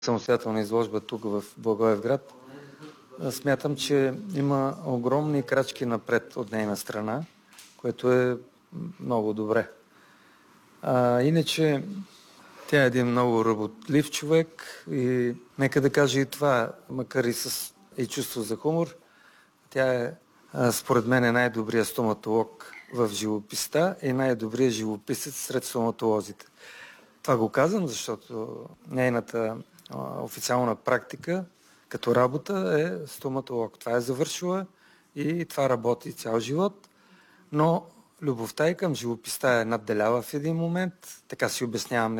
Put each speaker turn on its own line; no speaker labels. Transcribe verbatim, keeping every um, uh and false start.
самостоятелна изложба тук в Благоевград. Смятам, че има огромни крачки напред от нейна страна, което е много добре. А, иначе тя е един много работлив човек и нека да кажа и това, макар и с и чувство за хумор, тя е според мен е най-добрият стоматолог в живописта и най-добрият живописец сред стоматолозите. Това го казвам, защото нейната официална практика като работа е стоматолог. Това е завършила и това работи цял живот, но любовта и към живописта е надделяла в един момент, така си обяснявам